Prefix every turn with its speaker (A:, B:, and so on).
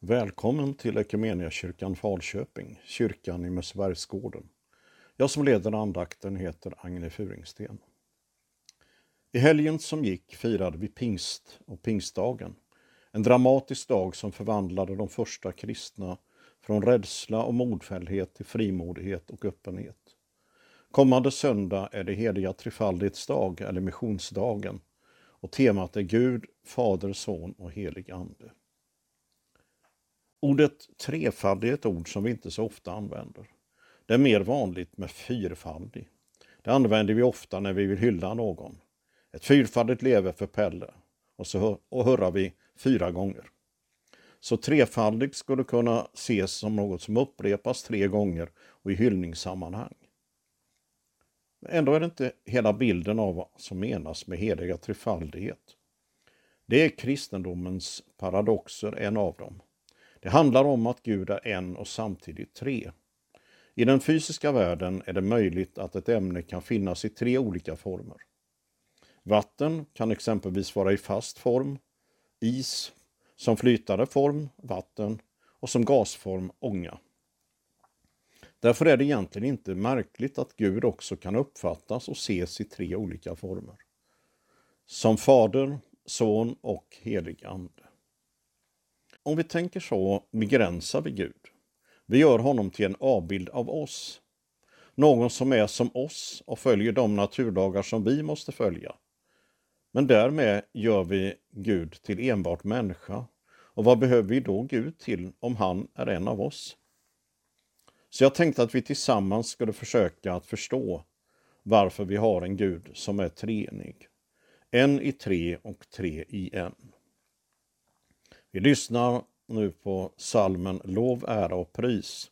A: Välkommen till Equmeniakyrkan Falköping, kyrkan i Mössebergsgården. Jag som leder andakten heter Agne Furingsten. I helgen som gick firade vi pingst och pingstdagen. En dramatisk dag som förvandlade de första kristna från rädsla och modfällhet till frimodighet och öppenhet. Kommande söndag är det heliga trefaldighets dag eller missionsdagen och temat är Gud, Fader, Son och helig ande. Ordet trefaldig är ett ord som vi inte så ofta använder. Det är mer vanligt med fyrfaldig. Det använder vi ofta när vi vill hylla någon. Ett fyrfaldigt leve för Pelle. Och hurrar vi 4 gånger. Så trefaldig skulle kunna ses som något som upprepas 3 gånger och i hyllningssammanhang. Men ändå är det inte hela bilden av vad som menas med heliga trefaldighet. Det är kristendomens paradoxer, en av dem. Det handlar om att Gud är en och samtidigt 3. I den fysiska världen är det möjligt att ett ämne kan finnas i 3 olika former. Vatten kan exempelvis vara i fast form, is som flytande form, vatten och som gasform, ånga. Därför är det egentligen inte märkligt att Gud också kan uppfattas och ses i 3 olika former. Som Fader, Son och helig ande. Om vi tänker så begränsar vi Gud. Vi gör honom till en avbild av oss. Någon som är som oss och följer de naturlagar som vi måste följa. Men därmed gör vi Gud till enbart människa. Och vad behöver vi då Gud till om han är en av oss? Så jag tänkte att vi tillsammans skulle försöka att förstå varför vi har en Gud som är treenig. En i 3 och 3 i 1. Vi lyssnar nu på salmen Lov, ära och pris